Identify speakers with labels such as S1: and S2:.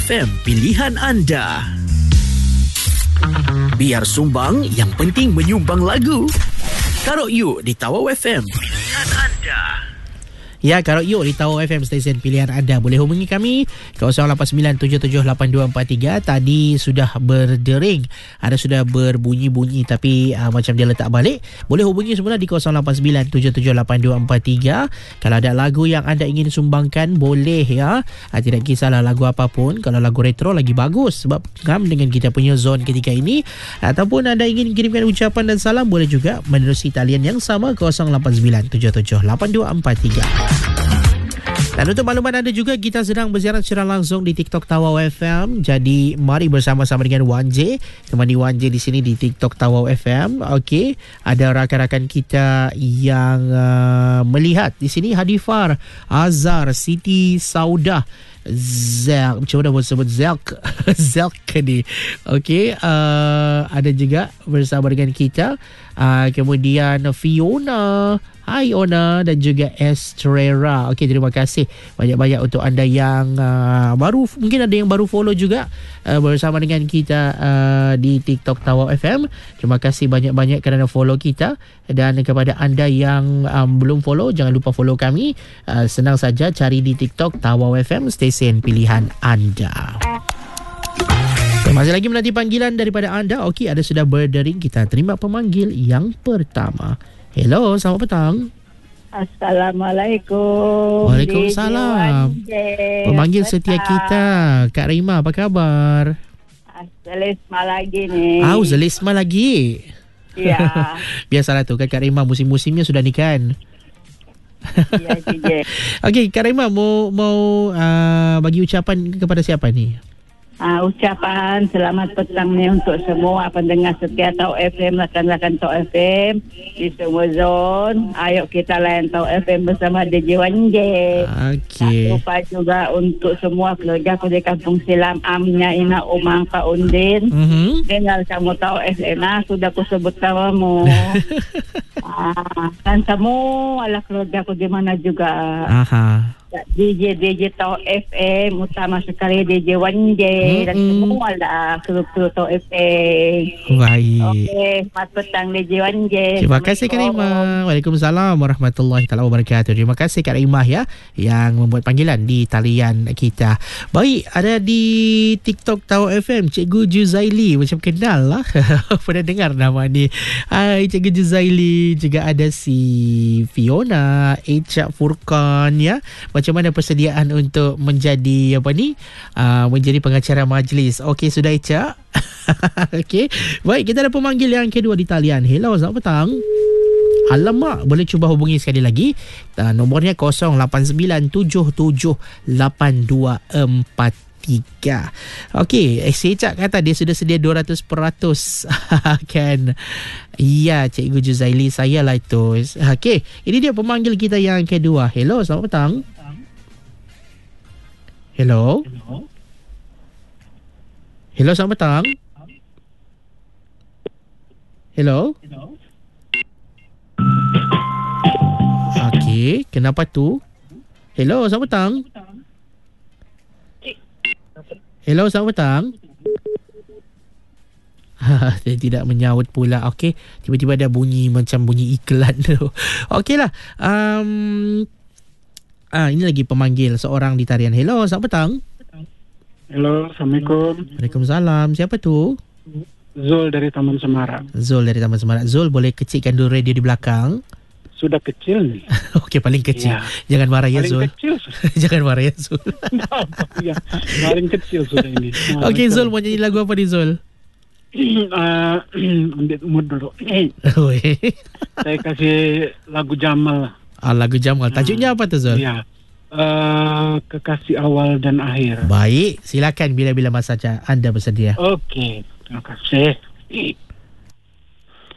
S1: FM pilihan anda. Biar sumbang, yang penting menyumbang lagu. Karok You di Tawau FM. Pilihan anda.
S2: Ya, Karok You di Tawau FM, stesen pilihan anda. Boleh hubungi kami 089778283. Tadi sudah berdering, ada sudah berbunyi-bunyi tapi macam dia letak balik. Boleh hubungi semula di 089778283. Kalau ada lagu yang anda ingin sumbangkan, boleh ya. Tidak kisahlah lagu apapun. Kalau lagu retro lagi bagus sebab ngam dengan kita punya zone ketika ini. Ataupun anda ingin kirimkan ucapan dan salam, boleh juga menerusi talian yang sama 089778283. Dan untuk makluman anda juga, kita sedang bersiaran secara langsung di TikTok Tawau FM. Jadi mari bersama-sama dengan Wan J. Temani Wan J di sini di TikTok Tawau FM. Okey, ada rakan-rakan kita yang melihat di sini. Hadifar, Azhar, Siti Saudah, Zelk, macam mana boleh sebut Zelk? Zelk ni. Okey, ada juga bersama dengan kita. Kemudian Fiona, hai Ona, dan juga Estrera. Okey, terima kasih banyak-banyak untuk anda yang baru, mungkin ada yang baru follow juga bersama dengan kita di TikTok Tawau FM. Terima kasih banyak-banyak kerana follow kita. Dan kepada anda yang belum follow, jangan lupa follow kami. Senang saja cari di TikTok Tawau FM, stesen pilihan anda. Masih lagi menanti panggilan daripada anda. Okey, ada sudah berdering. Kita terima pemanggil yang pertama. Hello, selamat petang.
S3: Assalamualaikum.
S2: Waalaikumsalam. Pemanggil setia kita, Kak Rima, apa khabar?
S3: Zelisma lagi ni.
S2: Zelisma lagi.
S3: Ya.
S2: Biasalah tu kan, Kak Rima musim-musimnya sudah ni kan.
S3: Ya, DJ.
S2: Okey, Kak Rima mau bagi ucapan kepada siapa ni?
S3: Ucapan selamat petang ni untuk semua pendengar setia Tawau FM, rakan-rakan Tawau FM di semua zon. Ayo kita layan Tawau FM bersama DJ Wan J.
S2: Okey.
S3: Tak lupa juga untuk semua keluarga aku di Kampung Silam, Amnya, Ina, Umang, Pak Undin. Dengar kamu Tawau FM, sudah aku sebut namamu. Kan semua lah keluarga aku di mana juga. DJ Tawau FM, utama sekali DJ Wan J dan semua lah kru-kru Tawau FM.
S2: Baik.
S3: Okey, selamat petang DJ Wan J.
S2: Terima kasih Kak Rimah. Waalaikumsalam warahmatullahi taala wabarakatuh. Terima kasih Kak Rimah ya yang membuat panggilan di talian kita. Baik, ada di TikTok Tawau FM Cikgu Juzaili, macam kenal lah. Pernah dengar nama ni. Hai Cikgu Juzaili, juga ada si Fiona, Echak Furqan ya. Macam mana persediaan untuk menjadi menjadi pengacara majlis? Okey, sudah Echa. Okey. Baik, kita ada pemanggil yang kedua di talian. Hello, selamat petang. Alamak, boleh cuba hubungi sekali lagi. Nomornya 0897824243. Okey, si Echa kata dia sudah sedia 200% kan. Ya, Cikgu Juzaili, saya lah itu. Okey, ini dia pemanggil kita yang kedua. Hello, selamat petang. Hello. Hello, selamat petang. Hello. Okey, kenapa tu? Hello, selamat petang. Hello, selamat petang. Dia tidak menyaut pula. Okey, tiba-tiba ada bunyi macam bunyi iklan tu. Okeylah. Ini lagi pemanggil seorang di tarian. Hello, selamat petang.
S4: Hello, Assalamualaikum.
S2: Waalaikumsalam. Siapa tu?
S4: Zul dari Taman Semarak.
S2: Zul dari Taman Semarak. Zul, boleh kecilkan dulu radio di belakang?
S4: Sudah kecil nih.
S2: Okey, paling kecil. Ya. Jangan marah ya, Zul.
S4: Paling kecil.
S2: Jangan marah ya, Zul.
S4: Ya, paling kecil sudah ini.
S2: Okey, Zul, mau nyanyi lagu apa ni, Zul?
S4: Ambil umur dulu. Saya kasih lagu Jamal.
S2: Lagu Jamal. Tajuknya apa tu, Zul?
S4: Ya. Kekasih awal dan akhir.
S2: Baik, silakan bila-bila masa anda bersedia.
S4: Okey, terima kasih.